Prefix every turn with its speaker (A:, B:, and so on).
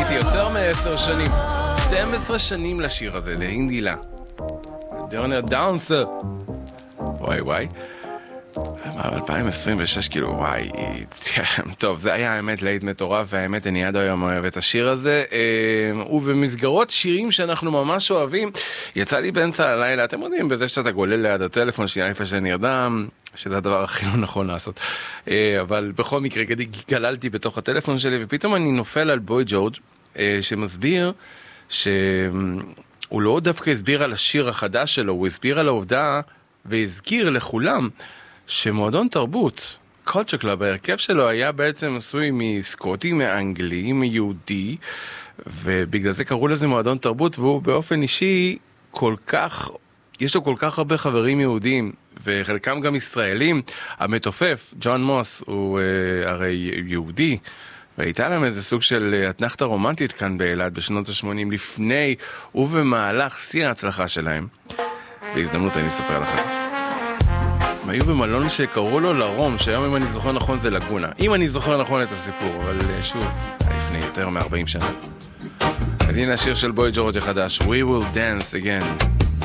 A: חיכיתי יותר מ10 שנים, 12 שנים לשיר הזה, לאינדילה. דרנר דאונסר. וואי. 2026 כאילו וואי. טוב, זה היה האמת להיט מטורף, והאמת אני עד היום אוהב את השיר הזה. ובמסגרות שירים שאנחנו ממש אוהבים, יצא לי באמצע הלילה, אתם יודעים, בזה שאתה גולל ליד הטלפון שנייה לפני שנרדם, שזה הדבר הכי לא נכון לעשות. אבל בכל מקרה, גללתי בתוך הטלפון שלי, ופתאום אני נופל על בוי ג'ורג' שמסביר שהוא לא דווקא הסביר על השיר החדש שלו, הוא הסביר על העובדה והזכיר לכולם שמועדון תרבות, קולצ'ר קלאב, ההרכב שלו היה בעצם עשוי מסקוטי, מאנגלי, מיהודי, ובגלל זה קראו לזה מועדון תרבות, והוא באופן אישי יש לו כל כך הרבה חברים יהודים, וחלקם גם ישראלים. המתופף, ג'ון מוס, הוא הרי יהודי, והייתה להם איזה סוג של אתנחתה רומנטית כאן באילת בשנות ה-80, לפני ובמהלך שיא ההצלחה שלהם. בהזדמנות אני אספר לכם. הם היו במלון שקראו לו לרום, שהיום אם אני זוכר נכון זה לגונה. אם אני זוכר נכון את הסיפור, אבל שוב, לפני יותר מ-40 שנה. אז הנה השיר של בוי ג'ורג' החדש, We Will Dance Again.